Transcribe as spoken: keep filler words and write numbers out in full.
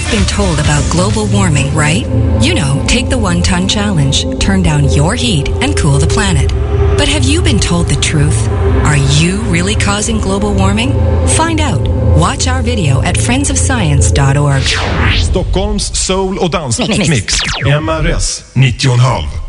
You've been told about global warming, right? You know, take the one-ton challenge, turn down your heat and cool the planet. But have you been told the truth? Are you really causing global warming? Find out. Watch our video at friends of science dot org. Stockholms soul- och dansmix. M R S nittio komma fem.